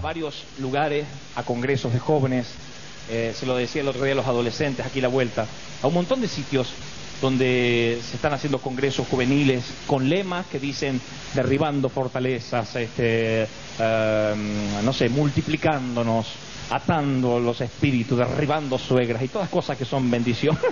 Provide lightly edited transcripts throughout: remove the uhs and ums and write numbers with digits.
varios lugares, a congresos de jóvenes, se lo decía el otro día a los adolescentes aquí a la vuelta, a un montón de sitios donde se están haciendo congresos juveniles con lemas que dicen derribando fortalezas, no sé, multiplicándonos, atando los espíritus, derribando suegras y todas cosas que son bendiciones.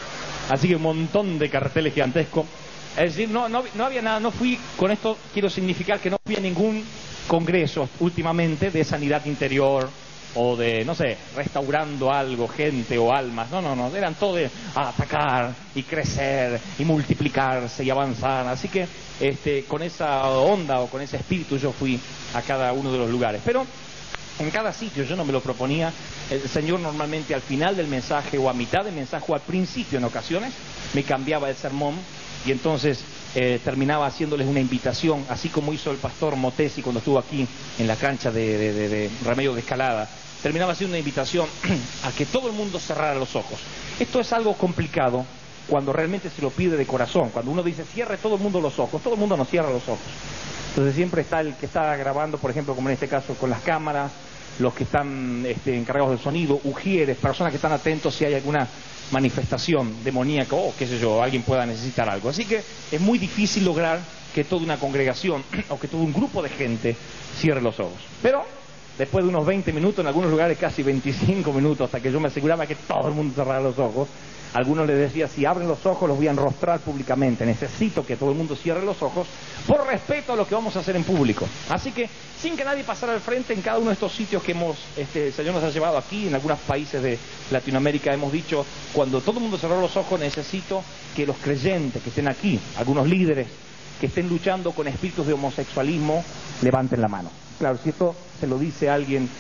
Así que un montón de carteles gigantescos. Es decir, no había nada, no fui, con esto quiero significar que no fui a ningún congreso últimamente de sanidad interior o de, no sé, restaurando algo, gente o almas. No, eran todo de atacar y crecer y multiplicarse y avanzar. Así que con esa onda o con ese espíritu yo fui a cada uno de los lugares. Pero en cada sitio yo no me lo proponía. El Señor normalmente al final del mensaje o a mitad del mensaje o al principio en ocasiones me cambiaba el sermón y entonces terminaba haciéndoles una invitación, así como hizo el pastor Motesi cuando estuvo aquí en la cancha de Remedio de Escalada. Terminaba haciendo una invitación a que todo el mundo cerrara los ojos. Esto es algo complicado cuando realmente se lo pide de corazón. Cuando uno dice cierre todo el mundo los ojos, todo el mundo no cierra los ojos. Entonces siempre está el que está grabando, por ejemplo, como en este caso con las cámaras, los que están encargados del sonido, ujieres, personas que están atentos si hay alguna manifestación demoníaca o qué sé yo, alguien pueda necesitar algo. Así que es muy difícil lograr que toda una congregación o que todo un grupo de gente cierre los ojos. Pero después de unos 20 minutos, en algunos lugares casi 25 minutos, hasta que yo me aseguraba que todo el mundo cerrara los ojos, algunos les decía, si abren los ojos los voy a enrostrar públicamente, necesito que todo el mundo cierre los ojos por respeto a lo que vamos a hacer en público. Así que, sin que nadie pasara al frente, en cada uno de estos sitios que el Señor nos ha llevado aquí, en algunos países de Latinoamérica hemos dicho, cuando todo el mundo cerró los ojos, necesito que los creyentes que estén aquí, algunos líderes que estén luchando con espíritus de homosexualismo, levanten la mano. Claro, si esto se lo dice alguien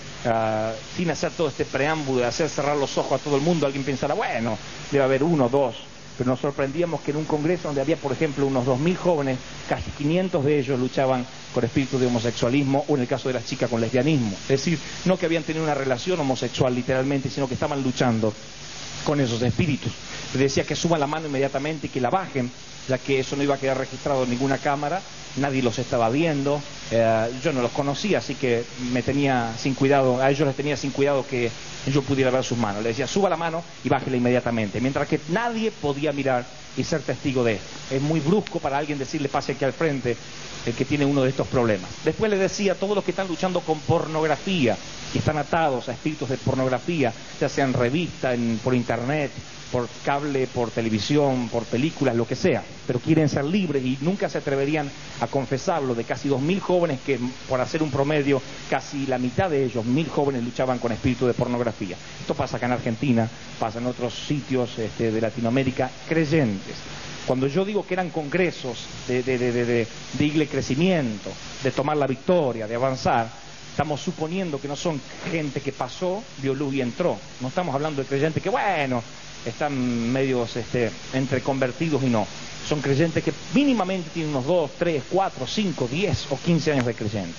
sin hacer todo este preámbulo de hacer cerrar los ojos a todo el mundo, alguien pensará, bueno, debe haber uno o dos, pero nos sorprendíamos que en un congreso donde había, por ejemplo, unos 2000 jóvenes, casi 500 de ellos luchaban con espíritus de homosexualismo, o en el caso de las chicas con lesbianismo. Es decir, no que habían tenido una relación homosexual literalmente, sino que estaban luchando con esos espíritus. Les decía que suban la mano inmediatamente y que la bajen, ya que eso no iba a quedar registrado en ninguna cámara, nadie los estaba viendo, yo no los conocía, así que me tenía sin cuidado, a ellos les tenía sin cuidado que yo pudiera ver sus manos. Les decía, suba la mano y bájela inmediatamente, mientras que nadie podía mirar y ser testigo de esto. Es muy brusco para alguien decirle, pase aquí al frente, el que tiene uno de estos problemas. Después les decía, todos los que están luchando con pornografía, que están atados a espíritus de pornografía, ya sea en revista, por internet, por cable, por televisión, por películas, lo que sea, pero quieren ser libres y nunca se atreverían a confesarlo, de casi 2000 jóvenes que, por hacer un promedio, casi la mitad de ellos, 1000 jóvenes, luchaban con espíritu de pornografía. Esto pasa acá en Argentina, pasa en otros sitios de Latinoamérica, creyentes. Cuando yo digo que eran congresos de crecimiento, de tomar la victoria, de avanzar, estamos suponiendo que no son gente que pasó, vio luz y entró. No estamos hablando de creyentes que, bueno, están medios entre convertidos y no. Son creyentes que mínimamente tienen unos 2, 3, 4, 5, 10 o 15 años de creyentes.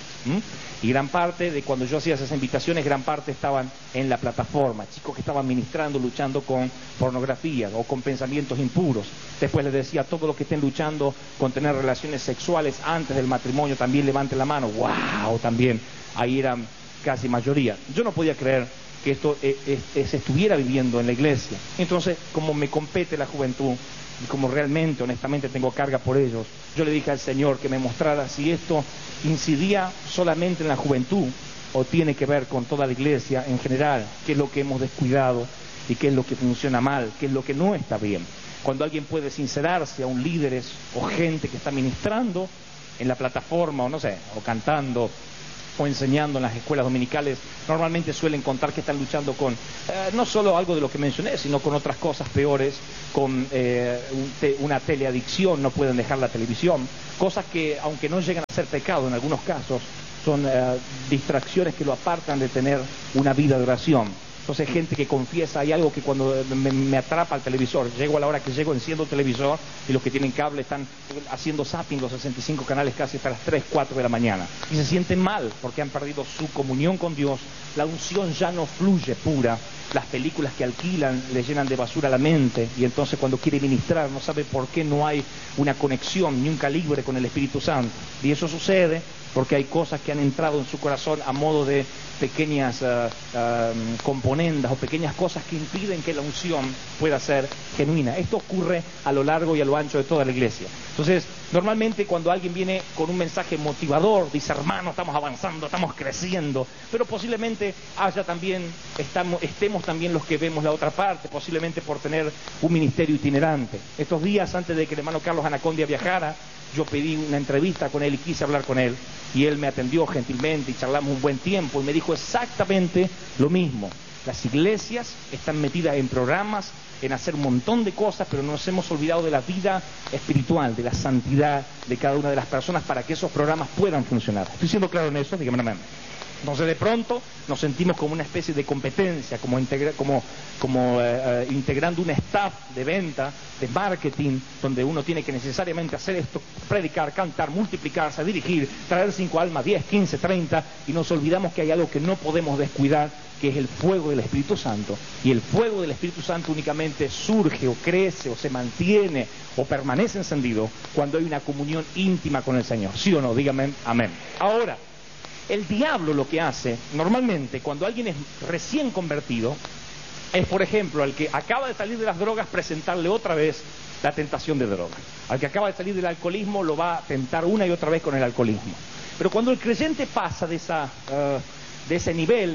Y gran parte de cuando yo hacía esas invitaciones, gran parte estaban en la plataforma, chicos que estaban ministrando, luchando con pornografía o con pensamientos impuros. Después les decía, todos los que estén luchando con tener relaciones sexuales antes del matrimonio, también levanten la mano. ¡Wow! También, ahí eran casi mayoría. Yo no podía creer que esto se estuviera viviendo en la iglesia. Entonces, como me compete la juventud, y como realmente, honestamente, tengo carga por ellos, yo le dije al Señor que me mostrara si esto incidía solamente en la juventud o tiene que ver con toda la iglesia en general, qué es lo que hemos descuidado y qué es lo que funciona mal, qué es lo que no está bien. Cuando alguien puede sincerarse a un líderes o gente que está ministrando en la plataforma o no sé, o cantando o enseñando en las escuelas dominicales, normalmente suelen contar que están luchando con no solo algo de lo que mencioné, sino con otras cosas peores, con una teleadicción, no pueden dejar la televisión, cosas que, aunque no llegan a ser pecado en algunos casos, son distracciones que lo apartan de tener una vida de oración. Entonces, gente que confiesa, hay algo que cuando me atrapa al televisor, llego a la hora que llego, enciendo el televisor y los que tienen cable están haciendo zapping los 65 canales casi hasta las 3, 4 de la mañana. Y se sienten mal porque han perdido su comunión con Dios, la unción ya no fluye pura, las películas que alquilan le llenan de basura la mente y entonces cuando quiere ministrar no sabe por qué no hay una conexión ni un calibre con el Espíritu Santo. Y eso sucede porque hay cosas que han entrado en su corazón a modo de pequeñas componendas o pequeñas cosas que impiden que la unción pueda ser genuina. Esto ocurre a lo largo y a lo ancho de toda la iglesia. Entonces, normalmente cuando alguien viene con un mensaje motivador, dice, hermano, estamos avanzando, estamos creciendo, pero posiblemente estemos también los que vemos la otra parte, posiblemente por tener un ministerio itinerante. Estos días, antes de que el hermano Carlos Anacondia viajara, yo pedí una entrevista con él y quise hablar con él, y él me atendió gentilmente y charlamos un buen tiempo y me dijo exactamente lo mismo. Las iglesias están metidas en programas, en hacer un montón de cosas, pero nos hemos olvidado de la vida espiritual, de la santidad de cada una de las personas para que esos programas puedan funcionar. ¿Estoy siendo claro en eso? Dígame amén. Entonces de pronto nos sentimos como una especie de competencia, como integrando un staff de venta, de marketing, donde uno tiene que necesariamente hacer esto, predicar, cantar, multiplicarse, dirigir, traer 5 almas, 10, 15, 30, y nos olvidamos que hay algo que no podemos descuidar, que es el fuego del Espíritu Santo. Y el fuego del Espíritu Santo únicamente surge o crece o se mantiene o permanece encendido cuando hay una comunión íntima con el Señor. ¿Sí o no? Dígame amén. Ahora, el diablo lo que hace, normalmente, cuando alguien es recién convertido, es, por ejemplo, al que acaba de salir de las drogas, presentarle otra vez la tentación de drogas. Al que acaba de salir del alcoholismo, lo va a tentar una y otra vez con el alcoholismo. Pero cuando el creyente pasa de ese nivel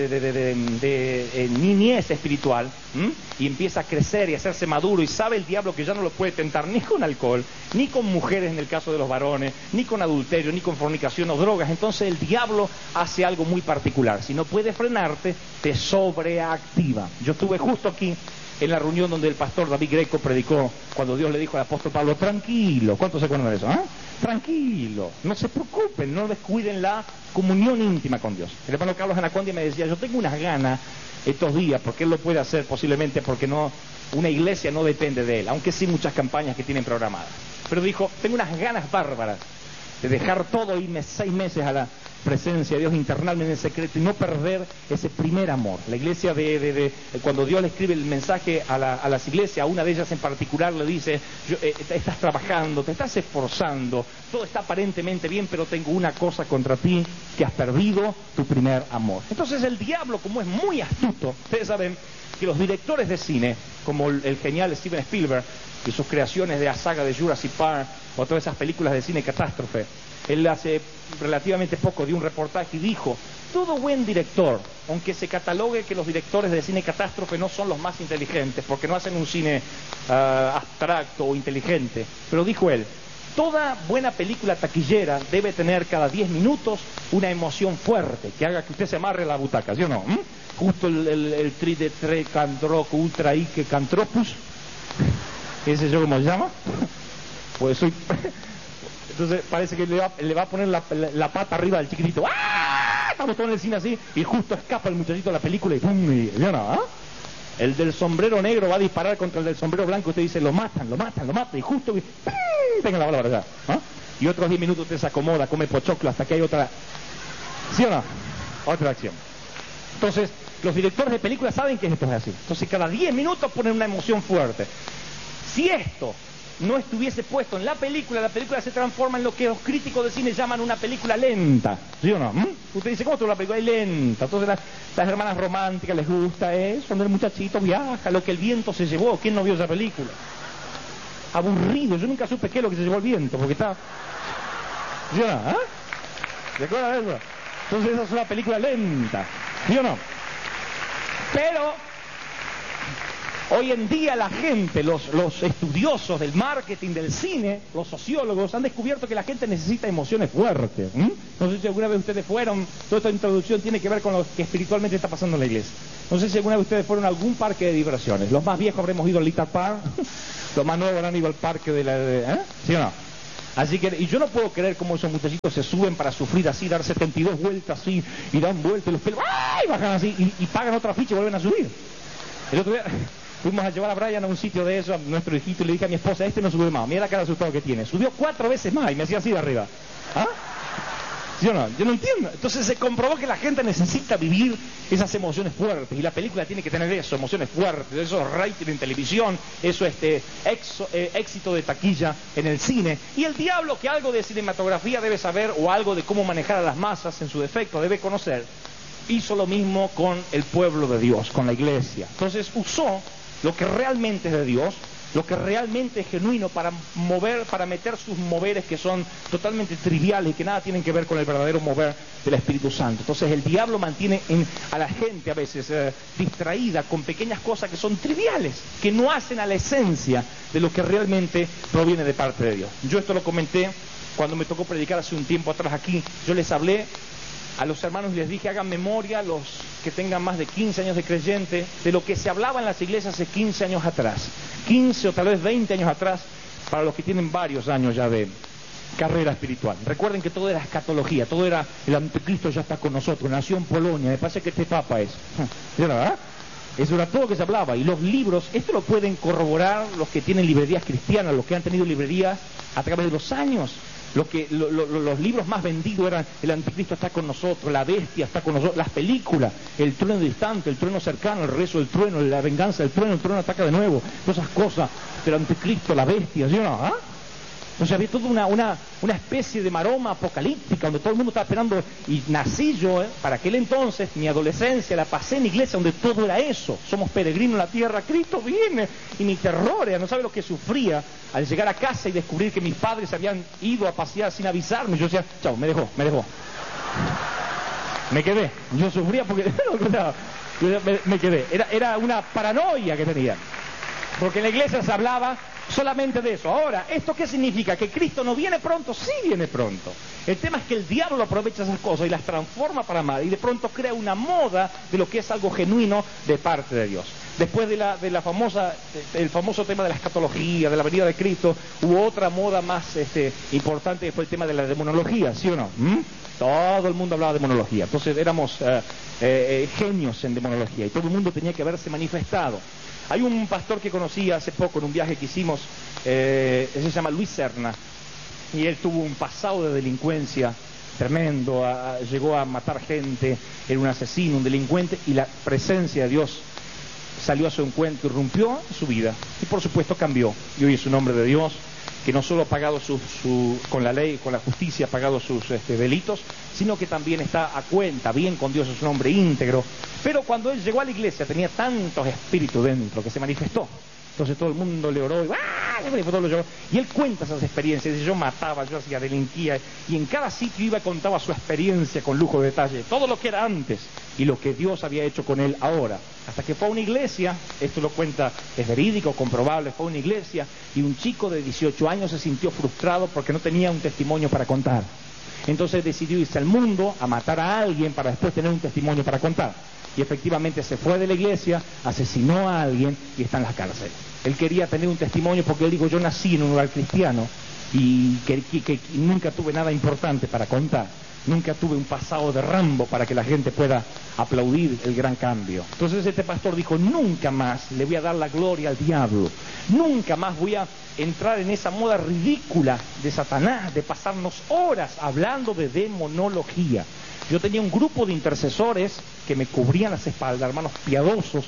de niñez espiritual, y empieza a crecer y a hacerse maduro y sabe el diablo que ya no lo puede tentar ni con alcohol, ni con mujeres en el caso de los varones, ni con adulterio, ni con fornicación o drogas, entonces el diablo hace algo muy particular. Si no puede frenarte, te sobreactiva. Yo estuve justo aquí en la reunión donde el pastor David Greco predicó cuando Dios le dijo al apóstol Pablo, tranquilo. ¿Cuántos se acuerdan de eso? Tranquilo, no se preocupen, no descuiden la comunión íntima con Dios. El hermano Carlos Anacondia me decía, yo tengo unas ganas estos días, porque él lo puede hacer posiblemente porque una iglesia no depende de él, aunque sí muchas campañas que tienen programadas. Pero dijo, tengo unas ganas bárbaras de dejar todo, irme 6 meses a la presencia de Dios, internarme en el secreto y no perder ese primer amor. La iglesia cuando Dios le escribe el mensaje a las iglesias, a una de ellas en particular le dice, estás trabajando, te estás esforzando, todo está aparentemente bien, pero tengo una cosa contra ti, que has perdido tu primer amor. Entonces el diablo, como es muy astuto, ustedes saben que los directores de cine, como el genial Steven Spielberg y sus creaciones de la saga de Jurassic Park o todas esas películas de cine catástrofe, él hace relativamente poco dio un reportaje y dijo, todo buen director, aunque se catalogue que los directores de cine catástrofe no son los más inteligentes, porque no hacen un cine abstracto o inteligente, pero dijo él, toda buena película taquillera debe tener cada 10 minutos una emoción fuerte, que haga que usted se amarre a la butaca, ¿sí o no? Justo el tri de tre candroco ultra ike cantropus, ¿ese yo cómo se llama? Pues soy... Entonces parece que le va a poner la pata arriba del chiquitito. ¡Ah! Estamos todos en el cine así y justo escapa el muchachito de la película y ¡pum! Y, ¿no? El del sombrero negro va a disparar contra el del sombrero blanco. Usted dice, lo matan y justo tenga la bala para allá. Y otros 10 minutos usted se acomoda, come pochoclo hasta que hay otra... ¿Sí o no? Otra acción. Entonces, los directores de películas saben que esto es así. Entonces cada 10 minutos ponen una emoción fuerte. Si esto no estuviese puesto en la película se transforma en lo que los críticos de cine llaman una película lenta, ¿sí o no? Usted dice, ¿cómo estuvo la película? Es lenta. Entonces las hermanas románticas les gusta eso, cuando el muchachito viaja, lo que el viento se llevó. ¿Quién no vio esa película? Aburrido, yo nunca supe qué es lo que se llevó el viento, porque está... ¿Sí o no? ¿Se acuerdan de eso? Entonces esa es una película lenta, ¿sí o no? Pero... hoy en día la gente, los estudiosos del marketing, del cine, los sociólogos, han descubierto que la gente necesita emociones fuertes. No sé si alguna vez ustedes fueron, toda esta introducción tiene que ver con lo que espiritualmente está pasando en la iglesia. No sé si alguna vez ustedes fueron a algún parque de diversiones. Los más viejos habremos ido al Little Park, los más nuevos habrán ido al parque ¿sí o no? Así que, y yo no puedo creer cómo esos muchachitos se suben para sufrir así, dar 72 vueltas así, y dan vueltas y los pelos, ¡ay! Bajan así, y pagan otra ficha y vuelven a subir. El otro día... fuimos a llevar a Brian a un sitio de eso, a nuestro hijito, y le dije a mi esposa, no sube más, mira la cara asustado que tiene. Subió 4 veces más y me hacía así de arriba. ¿Sí o no? Yo no entiendo. Entonces se comprobó que la gente necesita vivir esas emociones fuertes, y la película tiene que tener eso, emociones fuertes, esos rating en televisión, eso éxito de taquilla en el cine. Y el diablo, que algo de cinematografía debe saber, o algo de cómo manejar a las masas en su defecto debe conocer, hizo lo mismo con el pueblo de Dios, con la iglesia. Entonces usó lo que realmente es de Dios, lo que realmente es genuino, para meter sus moveres que son totalmente triviales y que nada tienen que ver con el verdadero mover del Espíritu Santo. Entonces el diablo mantiene a la gente a veces distraída con pequeñas cosas que son triviales, que no hacen a la esencia de lo que realmente proviene de parte de Dios. Yo esto lo comenté cuando me tocó predicar hace un tiempo atrás aquí. Yo les hablé a los hermanos y les dije: hagan memoria, los que tengan más de 15 años de creyente, de lo que se hablaba en las iglesias hace 15 años atrás, 15 o tal vez 20 años atrás, para los que tienen varios años ya de carrera espiritual. Recuerden que todo era escatología, todo era el anticristo ya está con nosotros, nació en Polonia, me parece que este papa es. ¿Verdad? Eso era todo lo que se hablaba. Y los libros, esto lo pueden corroborar los que tienen librerías cristianas, los que han tenido librerías a través de los años. Los libros más vendidos eran: el anticristo está con nosotros, la bestia está con nosotros, las películas, el trueno distante, el trueno cercano, el regreso del trueno, la venganza del trueno, el trueno ataca de nuevo, todas esas cosas del anticristo, la bestia, ¿sí o no? ¿Ah? Entonces había toda una especie de maroma apocalíptica donde todo el mundo estaba esperando. Y nací yo, para aquel entonces, mi adolescencia la pasé en iglesia donde todo era eso. Somos peregrinos en la tierra, Cristo viene. Y mi terror era, no sabe lo que sufría al llegar a casa y descubrir que mis padres habían ido a pasear sin avisarme. Yo decía: chao, me dejó. Me quedé. Yo sufría porque me quedé. Era una paranoia que tenía. Porque en la iglesia se hablaba solamente de eso. Ahora, ¿esto qué significa? ¿Que Cristo no viene pronto? Sí viene pronto. El tema es que el diablo aprovecha esas cosas y las transforma para mal, y de pronto crea una moda de lo que es algo genuino de parte de Dios. Después el famoso tema de la escatología, de la venida de Cristo, hubo otra moda más importante, que fue el tema de la demonología, ¿sí o no? Todo el mundo hablaba de demonología. Entonces éramos genios en demonología, y todo el mundo tenía que verse manifestado. Hay un pastor que conocí hace poco en un viaje que hicimos, se llama Luis Serna, y él tuvo un pasado de delincuencia tremendo, llegó a matar gente, era un asesino, un delincuente, y la presencia de Dios salió a su encuentro, irrumpió su vida, y por supuesto cambió, y hoy es un hombre de Dios, que no solo ha pagado con la ley, con la justicia, ha pagado sus delitos, sino que también está a cuenta, bien con Dios, es un hombre íntegro. Pero cuando él llegó a la iglesia tenía tantos espíritus dentro que se manifestó. Entonces todo el mundo le oró y él cuenta esas experiencias. Dice: yo mataba, yo hacía, delinquía, y en cada sitio iba y contaba su experiencia con lujo de detalle, todo lo que era antes y lo que Dios había hecho con él ahora. Hasta que fue a una iglesia, esto lo cuenta, es verídico, comprobable, fue a una iglesia y un chico de 18 años se sintió frustrado porque no tenía un testimonio para contar. Entonces decidió irse al mundo a matar a alguien para después tener un testimonio para contar. Y efectivamente se fue de la iglesia, asesinó a alguien y está en la cárcel. Él quería tener un testimonio porque él dijo: yo nací en un lugar cristiano y que nunca tuve nada importante para contar. Nunca tuve un pasado de Rambo para que la gente pueda aplaudir el gran cambio. Entonces este pastor dijo: nunca más le voy a dar la gloria al diablo. Nunca más voy a entrar en esa moda ridícula de Satanás, de pasarnos horas hablando de demonología. Yo tenía un grupo de intercesores que me cubrían las espaldas, hermanos piadosos,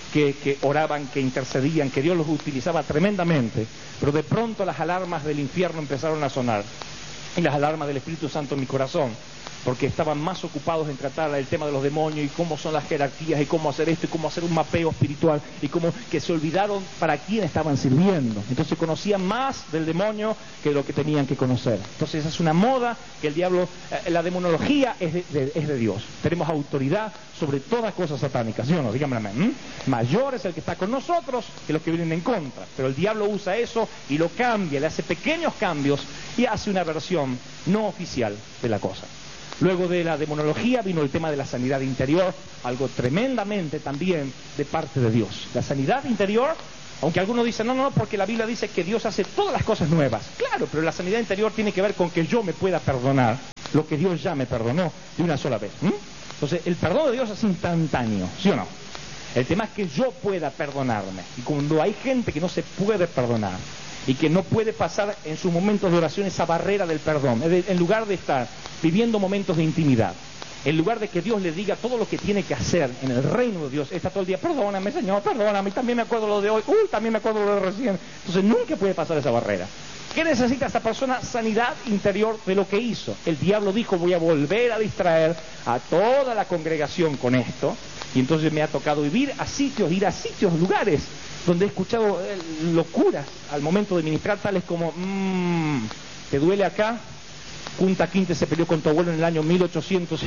que oraban, que intercedían, que Dios los utilizaba tremendamente, pero de pronto las alarmas del infierno empezaron a sonar, y las alarmas del Espíritu Santo en mi corazón, porque estaban más ocupados en tratar el tema de los demonios y cómo son las jerarquías y cómo hacer esto y cómo hacer un mapeo espiritual, y cómo que se olvidaron para quién estaban sirviendo. Entonces conocían más del demonio que lo que tenían que conocer. Entonces esa es una moda que el diablo, la demonología es de Dios. Tenemos autoridad sobre todas cosas satánicas, ¿sí o no? Díganme amén. Mayor es el que está con nosotros que los que vienen en contra, pero el diablo usa eso y lo cambia, le hace pequeños cambios y hace una versión no oficial de la cosa. Luego de la demonología vino el tema de la sanidad interior, algo tremendamente también de parte de Dios. La sanidad interior, aunque algunos dicen, no, porque la Biblia dice que Dios hace todas las cosas nuevas. Claro, pero la sanidad interior tiene que ver con que yo me pueda perdonar lo que Dios ya me perdonó de una sola vez. Entonces, el perdón de Dios es instantáneo, ¿sí o no? El tema es que yo pueda perdonarme. Y cuando hay gente que no se puede perdonar, y que no puede pasar en sus momentos de oración esa barrera del perdón. En lugar de estar viviendo momentos de intimidad, en lugar de que Dios le diga todo lo que tiene que hacer en el reino de Dios, está todo el día, perdóname Señor, perdóname, también me acuerdo lo de hoy, también me acuerdo lo de recién. Entonces nunca puede pasar esa barrera. ¿Qué necesita esta persona? Sanidad interior de lo que hizo. El diablo dijo, voy a volver a distraer a toda la congregación con esto, y entonces me ha tocado ir a sitios, lugares, donde he escuchado locuras al momento de ministrar, tales como, ¿te duele acá? Kunta Kinte se peleó con tu abuelo en el año 1800.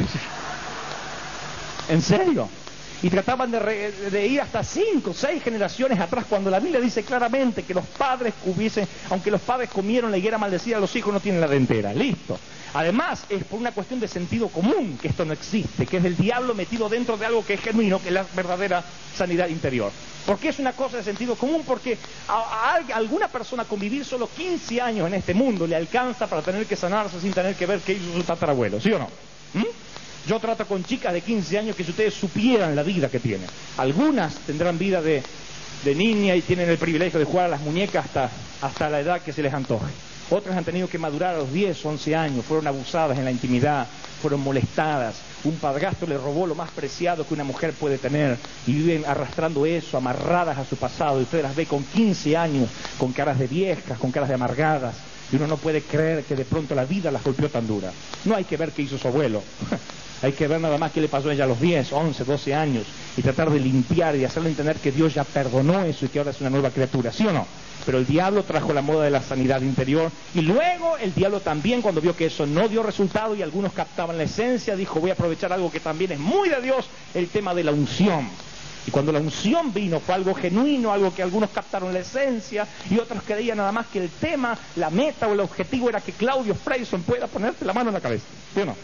¿En serio? Y trataban de ir hasta 5 o 6 generaciones atrás, cuando la Biblia dice claramente que los padres aunque los padres comieron la higuera maldecida, los hijos no tienen la dentera. Listo. Además, es por una cuestión de sentido común que esto no existe, que es el diablo metido dentro de algo que es genuino, que es la verdadera sanidad interior. ¿Por qué es una cosa de sentido común? Porque a alguna persona convivir solo 15 años en este mundo le alcanza para tener que sanarse sin tener que ver qué hizo su tatarabuelo, ¿sí o no? Yo trato con chicas de 15 años que si ustedes supieran la vida que tienen. Algunas tendrán vida de niña y tienen el privilegio de jugar a las muñecas hasta la edad que se les antoje. Otras han tenido que madurar a los 10, 11 años, fueron abusadas en la intimidad, fueron molestadas, un padrastro le robó lo más preciado que una mujer puede tener y viven arrastrando eso, amarradas a su pasado, y usted las ve con 15 años, con caras de viejas, con caras de amargadas, y uno no puede creer que de pronto la vida las golpeó tan dura. No hay que ver qué hizo su abuelo, hay que ver nada más qué le pasó a ella a los 10, 11, 12 años, y tratar de limpiar y hacerle entender que Dios ya perdonó eso y que ahora es una nueva criatura, ¿sí o no? Pero el diablo trajo la moda de la sanidad interior, y luego el diablo también, cuando vio que eso no dio resultado y algunos captaban la esencia, dijo, voy a aprovechar algo que también es muy de Dios, el tema de la unción. Y cuando la unción vino fue algo genuino, algo que algunos captaron la esencia y otros creían nada más que el tema, la meta o el objetivo era que Claudio Freyson pueda ponerte la mano en la cabeza, ¿sí o no?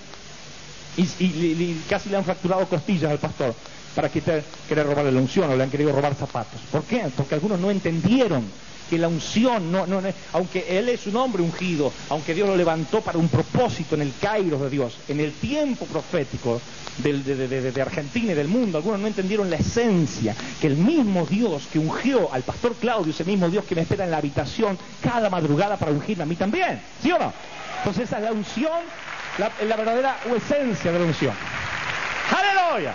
Y casi le han fracturado costillas al pastor para querer robarle la unción, o le han querido robar zapatos. ¿Por qué? Porque algunos no entendieron que la unción, aunque él es un hombre ungido, aunque Dios lo levantó para un propósito en el Kairos de Dios, en el tiempo profético de Argentina y del mundo, algunos no entendieron la esencia, que el mismo Dios que ungió al pastor Claudio es el mismo Dios que me espera en la habitación cada madrugada para ungirme a mí también, ¿sí o no? Entonces esa es la unción, la verdadera esencia de la unción. ¡Aleluya!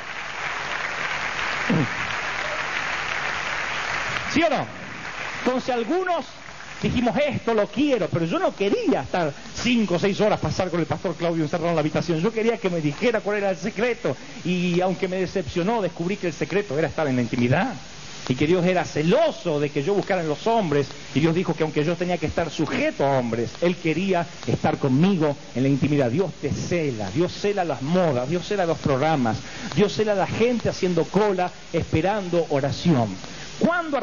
¿Sí o no? Entonces algunos dijimos, esto lo quiero, pero yo no quería estar 5 o 6 horas pasar con el pastor Claudio encerrado en la habitación. Yo quería que me dijera cuál era el secreto, y aunque me decepcionó, descubrí que el secreto era estar en la intimidad, y que Dios era celoso de que yo buscara en los hombres, y Dios dijo que aunque yo tenía que estar sujeto a hombres, Él quería estar conmigo en la intimidad. Dios te cela, Dios cela las modas, Dios cela los programas, Dios cela a la gente haciendo cola, esperando oración. ¿Cuándo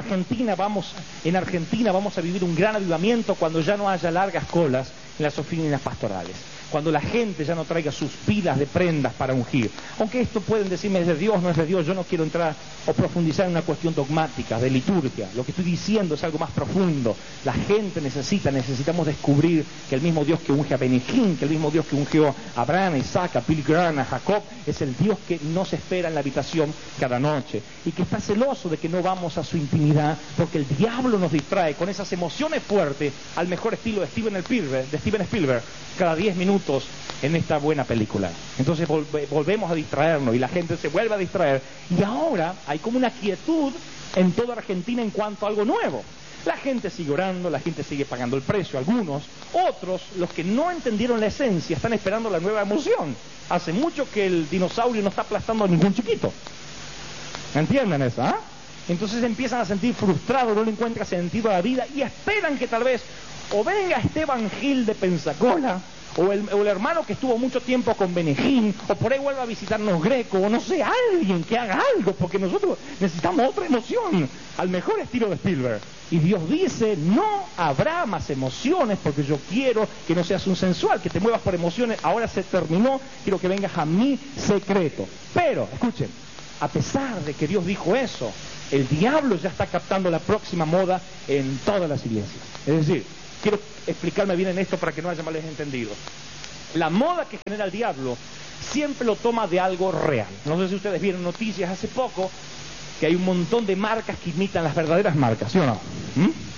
en Argentina vamos a vivir un gran avivamiento? Cuando ya no haya largas colas en las oficinas pastorales, cuando la gente ya no traiga sus pilas de prendas para ungir. Aunque esto pueden decirme es de Dios, no es de Dios, yo no quiero entrar o profundizar en una cuestión dogmática, de liturgia. Lo que estoy diciendo es algo más profundo. La gente necesitamos descubrir que el mismo Dios que unge a Benihín, que el mismo Dios que ungió a Abraham, a Isaac, a Billy Graham, a Jacob, es el Dios que nos espera en la habitación cada noche, y que está celoso de que no vamos a su intimidad, porque el diablo nos distrae con esas emociones fuertes, al mejor estilo de Steven Spielberg, cada 10 minutos en esta buena película. Entonces volvemos a distraernos y la gente se vuelve a distraer, y ahora hay como una quietud en toda Argentina en cuanto a algo nuevo. La gente sigue orando, la gente sigue pagando el precio, algunos, otros, los que no entendieron la esencia, están esperando la nueva emoción. Hace mucho que el dinosaurio no está aplastando a ningún chiquito. ¿Entienden eso? Entonces empiezan a sentir frustrados, no le encuentran sentido a la vida y esperan que tal vez o venga Esteban Gil de Pensacola, o el hermano que estuvo mucho tiempo con Benihín, o por ahí vuelva a visitarnos Greco, o no sé, alguien que haga algo, porque nosotros necesitamos otra emoción, al mejor estilo de Spielberg. Y Dios dice, no habrá más emociones, porque yo quiero que no seas un sensual, que te muevas por emociones, ahora se terminó, quiero que vengas a mi secreto. Pero, escuchen, a pesar de que Dios dijo eso, el diablo ya está captando la próxima moda en todas las iglesias. Es decir, quiero explicarme bien en esto para que no haya males entendidos. La moda que genera el diablo siempre lo toma de algo real. No sé si ustedes vieron noticias hace poco que hay un montón de marcas que imitan las verdaderas marcas, ¿sí o no?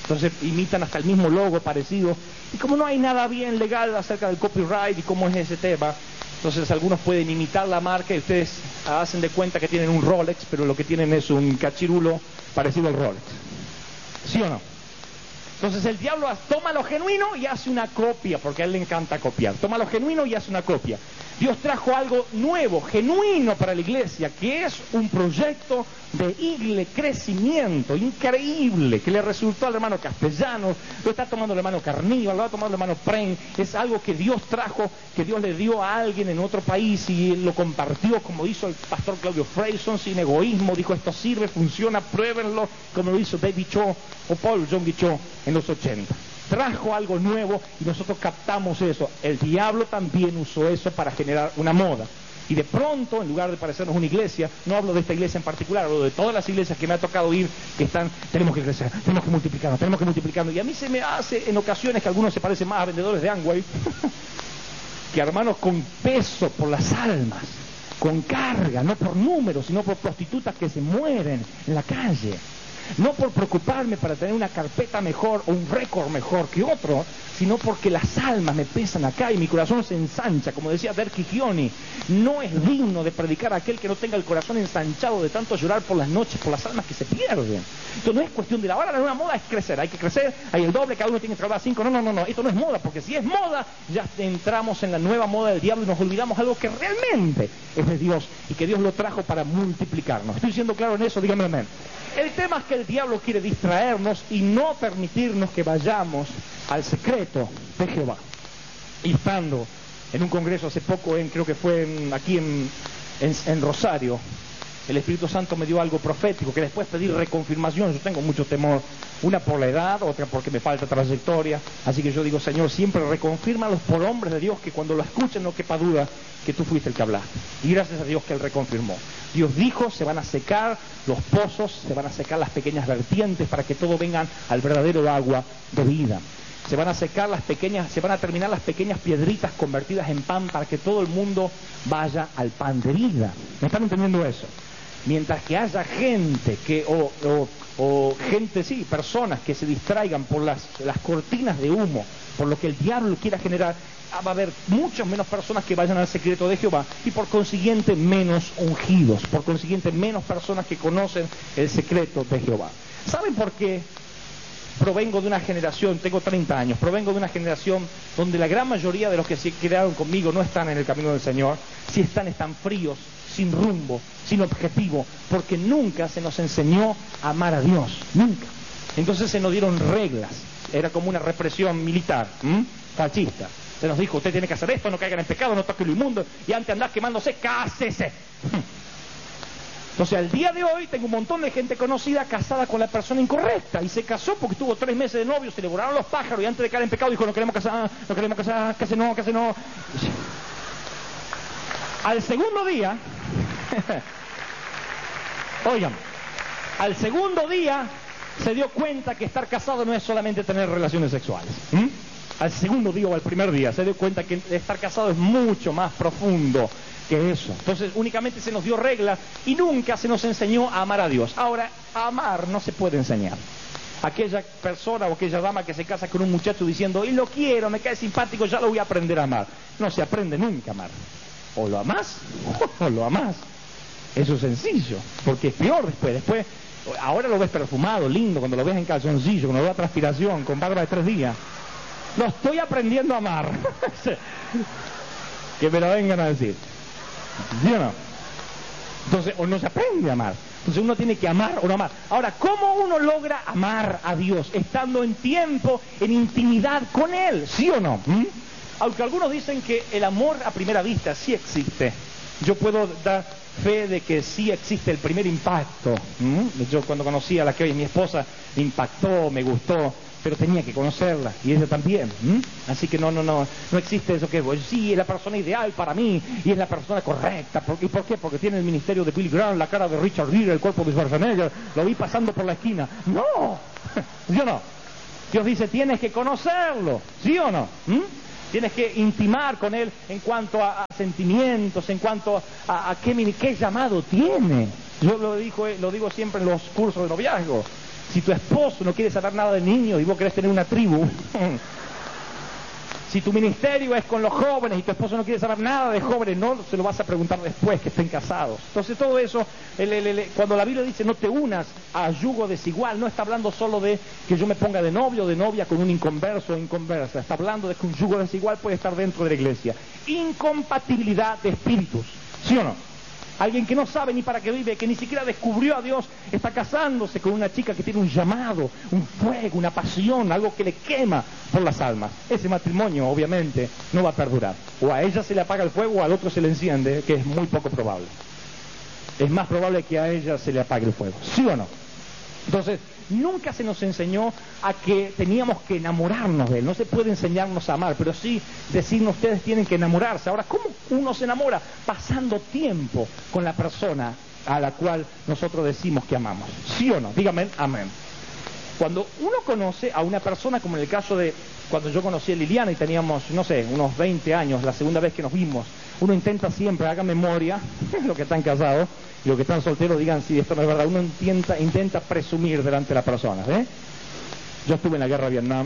Entonces imitan hasta el mismo logo parecido. Y como no hay nada bien legal acerca del copyright y cómo es ese tema, entonces algunos pueden imitar la marca y ustedes hacen de cuenta que tienen un Rolex, pero lo que tienen es un cachirulo parecido al Rolex. ¿Sí o no? Entonces el diablo toma lo genuino y hace una copia, porque a él le encanta copiar. Toma lo genuino y hace una copia. Dios trajo algo nuevo, genuino para la iglesia, que es un proyecto de crecimiento increíble, que le resultó al hermano Castellanos, lo está tomando el hermano Carnillo, lo va a tomar el hermano Pren. Es algo que Dios trajo, que Dios le dio a alguien en otro país y lo compartió, como hizo el pastor Claudio Freyson, sin egoísmo. Dijo, esto sirve, funciona, pruébenlo, como lo hizo David Cho o Paul John Cho en los 80. Trajo algo nuevo y nosotros captamos eso. El diablo también usó eso para generar una moda. Y de pronto, en lugar de parecernos una iglesia, no hablo de esta iglesia en particular, hablo de todas las iglesias que me ha tocado ir, que están, tenemos que crecer, tenemos que multiplicarnos. Y a mí se me hace en ocasiones que algunos se parecen más a vendedores de Amway que a hermanos con peso por las almas, con carga, no por números, sino por prostitutas que se mueren en la calle. No por preocuparme para tener una carpeta mejor o un récord mejor que otro, sino porque las almas me pesan acá y mi corazón se ensancha. Como decía Derek Gioni, no es digno de predicar a aquel que no tenga el corazón ensanchado de tanto llorar por las noches, por las almas que se pierden. Esto no es cuestión de la hora, la nueva moda es crecer, hay que crecer, hay el doble, cada uno tiene que trabajar 5. No, esto no es moda, porque si es moda, ya entramos en la nueva moda del diablo y nos olvidamos algo que realmente es de Dios y que Dios lo trajo para multiplicarnos. ¿Estoy siendo claro en eso? Dígame amén. El tema es que el diablo quiere distraernos y no permitirnos que vayamos al secreto de Jehová. Y estando en un congreso hace poco, creo que fue aquí en Rosario, el Espíritu Santo me dio algo profético, que después pedí reconfirmación. Yo tengo mucho temor, una por la edad, otra porque me falta trayectoria, así que yo digo, Señor, siempre reconfírmalos por hombres de Dios, que cuando lo escuchen no quepa duda que tú fuiste el que hablaste. Y gracias a Dios que Él reconfirmó. Dios dijo, se van a secar los pozos, se van a secar las pequeñas vertientes para que todos vengan al verdadero agua de vida. Se van a secar las pequeñas, se van a terminar las pequeñas piedritas convertidas en pan para que todo el mundo vaya al pan de vida. ¿Me están entendiendo eso? Mientras que haya gente que, personas que se distraigan por las cortinas de humo, por lo que el diablo quiera generar, va a haber muchas menos personas que vayan al secreto de Jehová y por consiguiente menos ungidos, por consiguiente menos personas que conocen el secreto de Jehová. ¿Saben por qué? Provengo de una generación, tengo 30 años, provengo de una generación donde la gran mayoría de los que se quedaron conmigo no están en el camino del Señor. Si están fríos, sin rumbo, sin objetivo, porque nunca se nos enseñó a amar a Dios, nunca. Entonces se nos dieron reglas, era como una represión militar, fascista. Se nos dijo, usted tiene que hacer esto, no caigan en pecado, no toque lo inmundo, y antes de andar quemándose, cásese. Entonces al día de hoy tengo un montón de gente conocida casada con la persona incorrecta, y se casó porque tuvo 3 meses de novio, se le volaron los pájaros, y antes de caer en pecado dijo, no queremos casar, case no. Al segundo día, oigan, al segundo día se dio cuenta que estar casado no es solamente tener relaciones sexuales. Al segundo día o al primer día se dio cuenta que estar casado es mucho más profundo que eso. Entonces únicamente se nos dio reglas y nunca se nos enseñó a amar a Dios. Ahora, a amar no se puede enseñar. Aquella persona o aquella dama que se casa con un muchacho diciendo, y lo quiero, me cae simpático, ya lo voy a aprender a amar. No se aprende nunca a amar. O lo amás o lo amás. Eso es sencillo, porque es peor después. Ahora lo ves perfumado, lindo, cuando lo ves en calzoncillo, cuando lo ves a transpiración, con barba de 3 días. Lo estoy aprendiendo a amar. Que me lo vengan a decir. ¿Sí o no? Entonces, o no se aprende a amar. Entonces uno tiene que amar o no amar. Ahora, ¿cómo uno logra amar a Dios? Estando en tiempo, en intimidad con Él, ¿sí o no? Aunque algunos dicen que el amor a primera vista sí existe. Yo puedo dar fe de que sí existe el primer impacto. Yo cuando conocí a la que hoy es mi esposa, me impactó, me gustó, pero tenía que conocerla, y ella también. Así que no existe eso que sí, es la persona ideal para mí, y es la persona correcta. ¿Y por qué? Porque tiene el ministerio de Billy Graham, la cara de Richard Gere, el cuerpo de Schwarzenegger, lo vi pasando por la esquina. ¡No! ¿Sí o no? Dios dice, tienes que conocerlo, ¿sí o no? Tienes que intimar con Él en cuanto a sentimientos, en cuanto a qué llamado tiene. Yo lo digo siempre en los cursos de noviazgo. Si tu esposo no quiere saber nada de niños y vos querés tener una tribu. Si tu ministerio es con los jóvenes y tu esposo no quiere saber nada de jóvenes, no se lo vas a preguntar después que estén casados. Entonces todo eso, cuando la Biblia dice no te unas a yugo desigual, no está hablando solo de que yo me ponga de novio o de novia con un inconverso o inconversa. Está hablando de que un yugo desigual puede estar dentro de la iglesia. Incompatibilidad de espíritus, ¿sí o no? Alguien que no sabe ni para qué vive, que ni siquiera descubrió a Dios, está casándose con una chica que tiene un llamado, un fuego, una pasión, algo que le quema por las almas. Ese matrimonio, obviamente, no va a perdurar. O a ella se le apaga el fuego o al otro se le enciende, que es muy poco probable. Es más probable que a ella se le apague el fuego, ¿sí o no? Entonces, nunca se nos enseñó a que teníamos que enamorarnos de él. No se puede enseñarnos a amar, pero sí decirnos ustedes tienen que enamorarse. Ahora, ¿cómo uno se enamora? Pasando tiempo con la persona a la cual nosotros decimos que amamos. ¿Sí o no? Dígame, amén. Cuando uno conoce a una persona, como en el caso de cuando yo conocí a Liliana y teníamos, no sé, unos 20 años, la segunda vez que nos vimos, uno intenta siempre, haga memoria, los que están casados y los que están solteros digan si esto no es verdad, uno intenta presumir delante de las personas, ¿eh? Yo estuve en la guerra de Vietnam,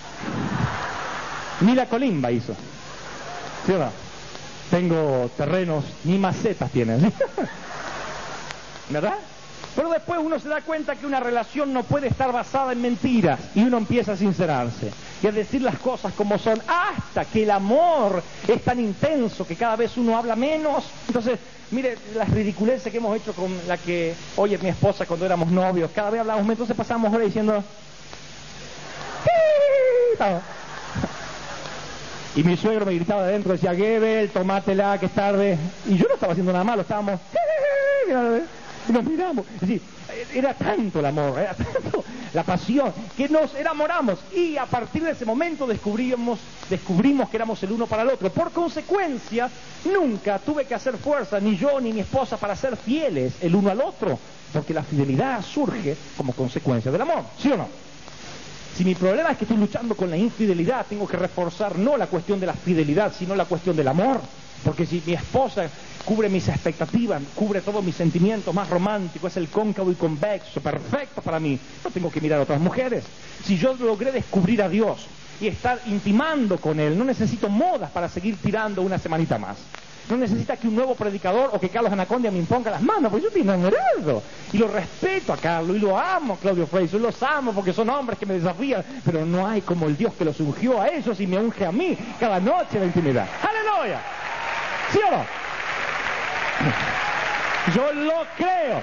ni la colimba hizo, ¿sí o no? Tengo terrenos, ni macetas tienen, ¿sí? ¿Verdad? Pero después uno se da cuenta que una relación no puede estar basada en mentiras y uno empieza a sincerarse y a decir las cosas como son, hasta que el amor es tan intenso que cada vez uno habla menos. Entonces, mire las ridiculeces que hemos hecho con la que hoy es mi esposa cuando éramos novios, cada vez hablamos menos, entonces pasamos horas diciendo y mi suegro me gritaba de adentro, decía, Gebel, tomátela, que es tarde, y yo no estaba haciendo nada malo, estábamos y nos miramos. Es decir, era tanto el amor, era tanto la pasión, que nos enamoramos y a partir de ese momento descubrimos que éramos el uno para el otro. Por consecuencia, nunca tuve que hacer fuerza, ni yo ni mi esposa, para ser fieles el uno al otro, porque la fidelidad surge como consecuencia del amor, ¿sí o no? Si mi problema es que estoy luchando con la infidelidad, tengo que reforzar no la cuestión de la fidelidad, sino la cuestión del amor. Porque si mi esposa cubre mis expectativas, cubre todos mis sentimientos más románticos, es el cóncavo y convexo, perfecto para mí, no tengo que mirar a otras mujeres. Si yo logré descubrir a Dios y estar intimando con Él, no necesito modas para seguir tirando una semanita más. No necesita que un nuevo predicador o que Carlos Anacondia me imponga las manos, porque yo estoy enamorado. Y lo respeto a Carlos y lo amo a Claudio Freixo, los amo porque son hombres que me desafían, pero no hay como el Dios que los ungió a ellos y me unge a mí cada noche en la intimidad. ¡Aleluya! ¿Sí o no? Yo lo creo.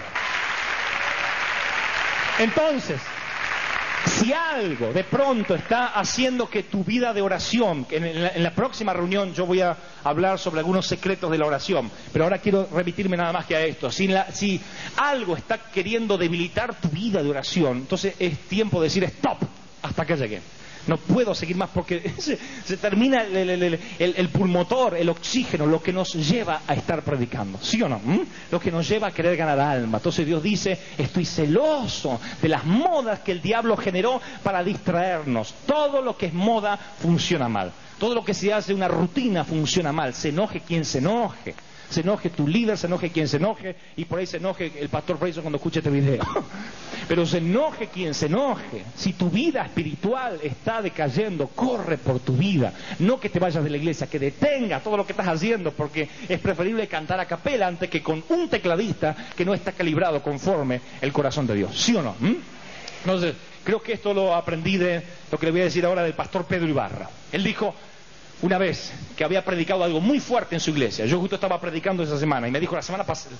Entonces, si algo de pronto está haciendo que tu vida de oración, que en la próxima reunión yo voy a hablar sobre algunos secretos de la oración, pero ahora quiero remitirme nada más que a esto, si algo está queriendo debilitar tu vida de oración, entonces es tiempo de decir stop, hasta acá llegué. No puedo seguir más porque se termina el pulmotor, el oxígeno, lo que nos lleva a estar predicando, ¿sí o no? Lo que nos lleva a querer ganar alma. Entonces Dios dice, estoy celoso de las modas que el diablo generó para distraernos. Todo lo que es moda funciona mal. Todo lo que se hace una rutina funciona mal. Se enoje quien se enoje. Se enoje tu líder, se enoje quien se enoje, y por ahí se enoje el pastor Freixo cuando escuche este video. Pero se enoje quien se enoje. Si tu vida espiritual está decayendo, corre por tu vida. No que te vayas de la iglesia, que detengas todo lo que estás haciendo, porque es preferible cantar a capela antes que con un tecladista que no está calibrado conforme el corazón de Dios. ¿Sí o no? Entonces, creo que esto lo aprendí de lo que le voy a decir ahora del pastor Pedro Ibarra. Él dijo una vez que había predicado algo muy fuerte en su iglesia. Yo justo estaba predicando esa semana y me dijo la semana pasada,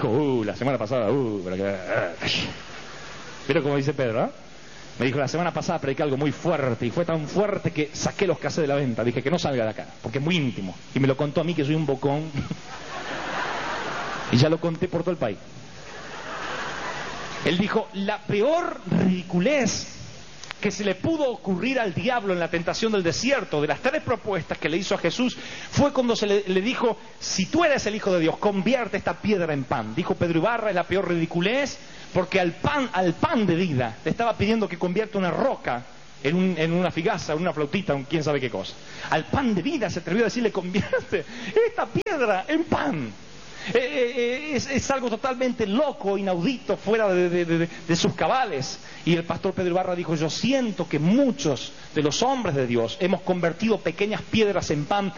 ¿vieron cómo dice Pedro? Me dijo la semana pasada prediqué algo muy fuerte y fue tan fuerte que saqué los cassettes de la venta. Dije que no salga de acá, porque es muy íntimo. Y me lo contó a mí que soy un bocón y ya lo conté por todo el país. Él dijo, la peor ridiculez que se le pudo ocurrir al diablo en la tentación del desierto, de las 3 propuestas que le hizo a Jesús, fue cuando le dijo, si tú eres el Hijo de Dios, convierte esta piedra en pan. Dijo Pedro Ibarra, es la peor ridiculez, porque al pan de vida le estaba pidiendo que convierta una roca en una figaza, en una flautita, en quién sabe qué cosa. Al pan de vida se atrevió a decirle, convierte esta piedra en pan. Es algo totalmente loco, inaudito, fuera de sus cabales. Y el pastor Pedro Ibarra dijo: yo siento que muchos de los hombres de Dios hemos convertido pequeñas piedras en pan